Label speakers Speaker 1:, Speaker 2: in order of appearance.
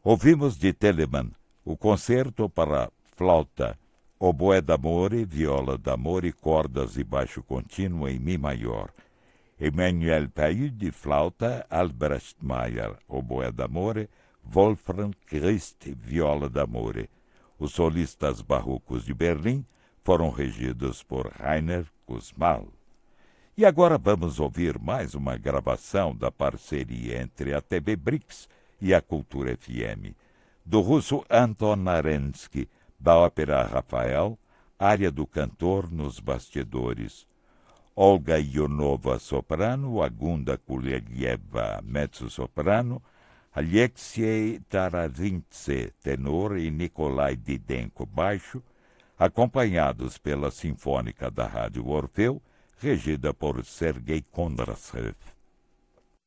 Speaker 1: Ouvimos de Telemann o concerto para flauta, oboé d'amore, viola d'amore, cordas e baixo contínuo em Mi maior. Emmanuel Paiu de flauta, Albrecht Meyer, oboé d'amore, Wolfram Christ, viola d'amore. Os solistas barrocos de Berlim foram regidos por Rainer Kussmaul. E agora vamos ouvir mais uma gravação da parceria entre a TV BRICS e a Cultura FM, do russo Anton Arensky, da ópera Rafael, área do cantor nos bastidores. Olga Ionova, soprano, Agunda Kulelieva, mezzo-soprano, Alexei Tarazintse, tenor, e Nikolai Didenko, baixo, acompanhados pela Sinfônica da Rádio Orfeu, regida por Sergei Kondrasev.